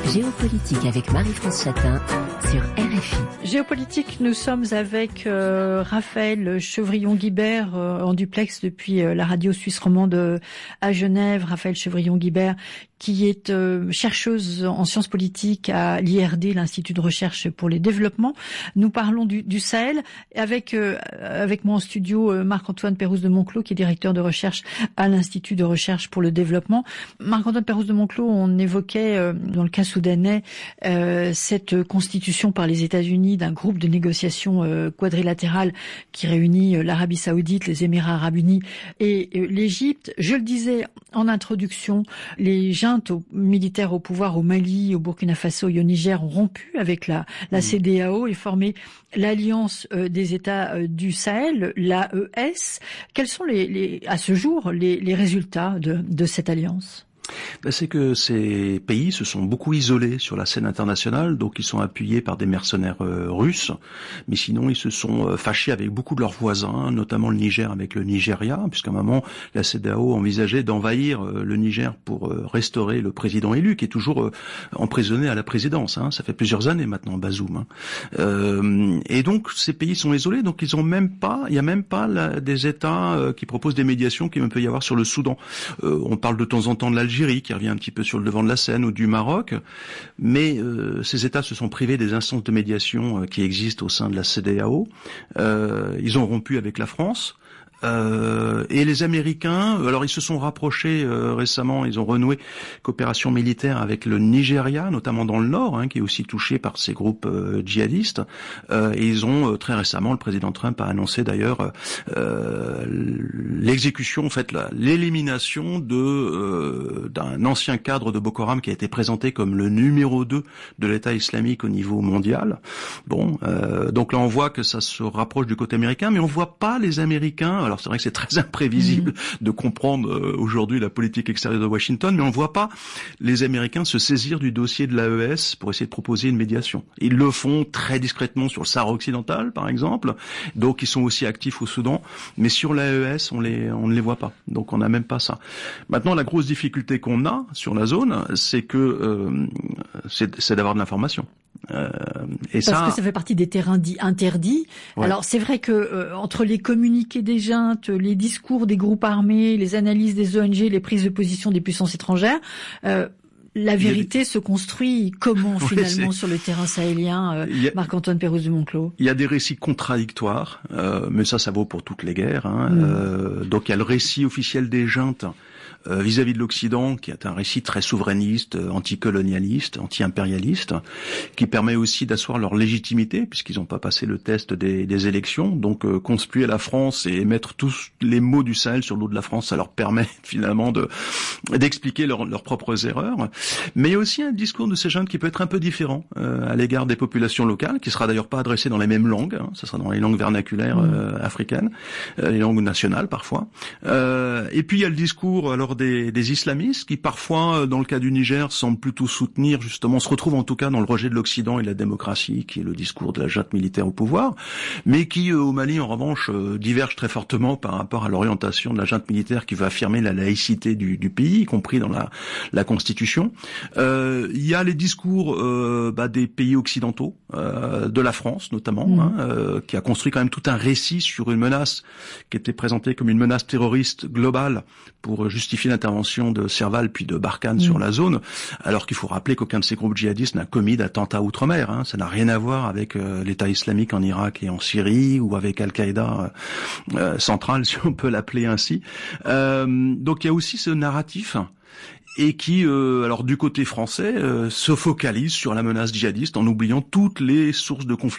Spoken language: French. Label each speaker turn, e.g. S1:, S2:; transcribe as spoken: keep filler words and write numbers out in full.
S1: Géopolitique avec Marie-France Chatin sur R F I.
S2: Géopolitique, nous sommes avec euh, Raphaël Chevrillon-Guibert euh, en duplex depuis euh, la radio suisse romande euh, à Genève. Raphaël Chevrillon-Guibert qui est euh, chercheuse en sciences politiques à l'I R D, l'Institut de recherche pour les développements. Nous parlons du, du Sahel avec euh, avec moi en studio euh, Marc-Antoine Pérouse de Monclos qui est directeur de recherche à l'Institut de recherche pour le développement. Marc-Antoine Pérouse de Monclos, on évoquait euh, dans le cas soudanais euh, cette constitution par les États-Unis d'un groupe de négociation euh, quadrilatéral qui réunit euh, l'Arabie Saoudite, les Émirats Arabes Unis et euh, l'Égypte. Je le disais en introduction, les juntes aux militaires au pouvoir au Mali, au Burkina Faso et au Niger ont rompu avec la, la C E D E A O et formé l'Alliance euh, des États euh, du Sahel, l'A E S. Quels sont les, les, à ce jour les, les résultats de, de cette alliance ?
S3: Ben c'est que ces pays se sont beaucoup isolés sur la scène internationale, donc ils sont appuyés par des mercenaires euh, russes, mais sinon ils se sont euh, fâchés avec beaucoup de leurs voisins, notamment le Niger avec le Nigeria, puisqu'à un moment la C E D E A O envisageait d'envahir euh, le Niger pour euh, restaurer le président élu, qui est toujours euh, emprisonné à la présidence, hein, ça fait plusieurs années maintenant, Bazoum. Hein. Euh, et donc ces pays sont isolés, donc ils ont même pas, il y a même pas la, des États euh, qui proposent des médiations qu'il peut y avoir sur le Soudan. Euh, on parle de temps en temps de l'Algérie, qui revient un petit peu sur le devant de la scène, ou du Maroc, mais euh, ces États se sont privés des instances de médiation euh, qui existent au sein de la C E D E A O. Euh, ils ont rompu avec la France. Euh, et les Américains, alors ils se sont rapprochés euh, récemment, ils ont renoué coopération militaire avec le Nigeria, notamment dans le nord, hein, qui est aussi touché par ces groupes euh, djihadistes. Euh, et ils ont euh, très récemment, le président Trump a annoncé d'ailleurs euh, l'exécution, en fait, la, l'élimination de euh, d'un ancien cadre de Boko Haram qui a été présenté comme le numéro deux de l'État islamique au niveau mondial. Bon, euh, donc là on voit que ça se rapproche du côté américain, mais on voit pas les Américains. Alors c'est vrai que c'est très imprévisible mmh. de comprendre euh, aujourd'hui la politique extérieure de Washington, mais on ne voit pas les Américains se saisir du dossier de l'A E S pour essayer de proposer une médiation. Ils le font très discrètement sur le Sahara occidental, par exemple, donc ils sont aussi actifs au Soudan, mais sur l'A E S, on, les, on ne les voit pas, donc on n'a même pas ça. Maintenant, la grosse difficulté qu'on a sur la zone, c'est que euh, c'est, c'est d'avoir de l'information. Euh, et
S2: Parce
S3: ça,
S2: que ça fait partie des terrains dits interdits. Ouais. Alors c'est vrai que euh, entre les communiqués des juntes, les discours des groupes armés, les analyses des O N G, les prises de position des puissances étrangères, euh, la vérité des... se construit comment finalement ouais, sur le terrain sahélien, euh, a... Marc-Antoine Pérouse de Monclos?
S3: Il y a des récits contradictoires, euh, mais ça, ça vaut pour toutes les guerres. Hein. Mmh. Euh, donc il y a le récit officiel des juntes Euh, vis-à-vis de l'Occident, qui est un récit très souverainiste, euh, anticolonialiste, anti-impérialiste, qui permet aussi d'asseoir leur légitimité, puisqu'ils n'ont pas passé le test des, des élections. Donc, euh, conspuer la France et mettre tous les mots du Sahel sur le dos de la France, ça leur permet finalement de d'expliquer leur, leurs propres erreurs. Mais il y a aussi un discours de ces jeunes qui peut être un peu différent euh, à l'égard des populations locales, qui sera d'ailleurs pas adressé dans les mêmes langues, hein, ça sera dans les langues vernaculaires euh, africaines, euh, les langues nationales parfois. Euh, et puis il y a le discours alors Des, des islamistes qui parfois, dans le cas du Niger, semblent plutôt soutenir, justement, se retrouvent en tout cas dans le rejet de l'Occident et de la démocratie, qui est le discours de la junte militaire au pouvoir, mais qui, euh, au Mali, en revanche, euh, divergent très fortement par rapport à l'orientation de la junte militaire qui veut affirmer la laïcité du, du pays, y compris dans la, la Constitution. Euh, il y a les discours euh, bah, des pays occidentaux, euh, de la France notamment, mmh. hein, euh, qui a construit quand même tout un récit sur une menace qui était présentée comme une menace terroriste globale pour justifier l'intervention de Serval puis de Barkhane mmh. sur la zone, alors qu'il faut rappeler qu'aucun de ces groupes djihadistes n'a commis d'attentat outre-mer. Hein. Ça n'a rien à voir avec euh, l'État islamique en Irak et en Syrie, ou avec Al-Qaïda euh, central, si on peut l'appeler ainsi. Euh, donc il y a aussi ce narratif et qui, euh, alors du côté français, euh, se focalise sur la menace djihadiste en oubliant toutes les sources de conflits